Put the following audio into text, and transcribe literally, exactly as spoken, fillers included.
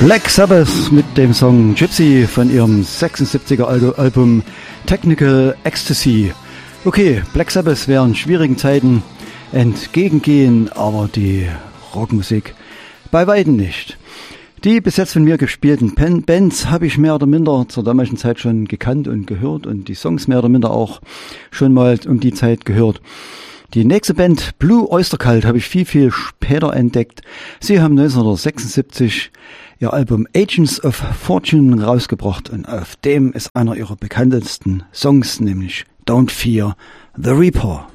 Black Sabbath mit dem Song Gypsy von ihrem sechsundsiebziger Album Technical Ecstasy. Okay, Black Sabbath werden schwierigen Zeiten entgegengehen, aber die Rockmusik bei weitem nicht. Die bis jetzt von mir gespielten Bands habe ich mehr oder minder zur damaligen Zeit schon gekannt und gehört und die Songs mehr oder minder auch schon mal um die Zeit gehört. Die nächste Band, Blue Oyster Cult, habe ich viel, viel später entdeckt. Sie haben neunzehnhundertsechsundsiebzig ihr Album Agents of Fortune rausgebracht und auf dem ist einer ihrer bekanntesten Songs, nämlich Don't Fear the Reaper.